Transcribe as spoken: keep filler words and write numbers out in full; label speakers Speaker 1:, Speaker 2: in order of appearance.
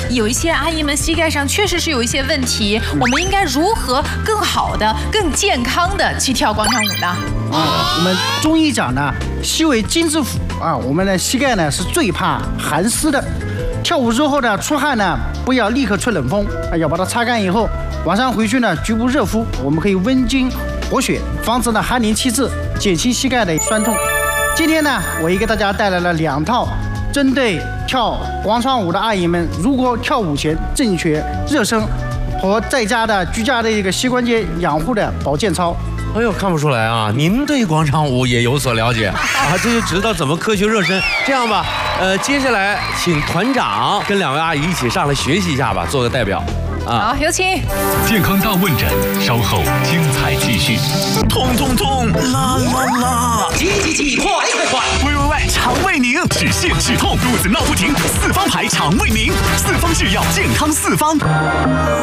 Speaker 1: 有一些阿姨们膝盖上确实是有一些问题，我们应该如何更好的、更健康的去跳广场舞呢？
Speaker 2: 啊，我们中医讲呢，膝为金之府啊，我们的膝盖呢是最怕寒湿的。跳舞之后呢，出汗呢不要立刻吹冷风啊，要把它擦干以后，晚上回去呢局部热敷，我们可以温经活血，防止呢寒凝气滞，减轻膝盖的酸痛。今天呢，我也给大家带来了两套针对跳广场舞的阿姨们，如果跳舞前正确热身和在家的居家的一个膝关节养护的保健操。
Speaker 3: 哎呦，看不出来啊，您对广场舞也有所了解啊，这就知道怎么科学热身。这样吧，呃，接下来请团长跟两位阿姨一起上来学习一下吧，做个代表。
Speaker 1: 好，有请。
Speaker 4: 健康大问诊，稍后精彩继续。
Speaker 5: 痛痛痛，啦啦啦！
Speaker 6: 急急急，快快快！
Speaker 5: 喂喂喂，肠胃宁，止泻止痛，肚子闹不停，四方牌肠胃宁，四方制药，健康四方。